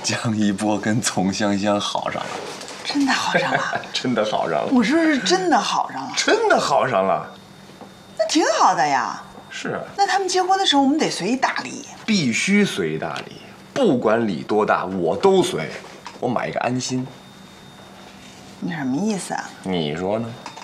江一波跟丛香香好上了， 真的好上了？ 真的好上了。 我说是真的好上了， 真的好上了。 那挺好的呀。 是。 那他们结婚的时候，我们得随大礼。 必须随大礼，不管礼多大，我都随。我买一个安心。 你什么意思啊？ 你说呢？